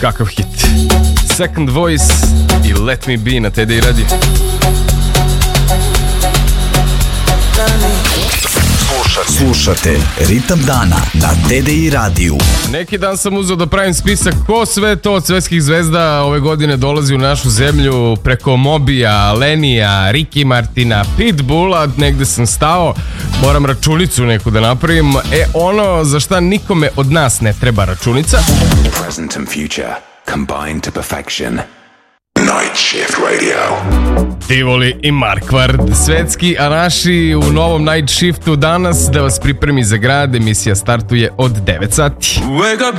Kakav hit. Second Voice i Let Me Be na TDI Radio. Slušate Ritam dana na TDI radiju. Neki dan sam uzeo da pravim spisak ko sve to od svetskih zvezda ove godine dolazi u našu zemlju preko Mobija, Lenija, Ricky Martina, Pitbulla. Negde sam stao, moram računicu neku da napravim. Ono za šta nikome od nas ne treba računica. Present and future combined to perfection. Night Shift Radio. Tivoli i Markvard, svetski, a naši u novom Night Shiftu danas da vas pripremi za grad. Emisija startuje od 9 sati. Wake up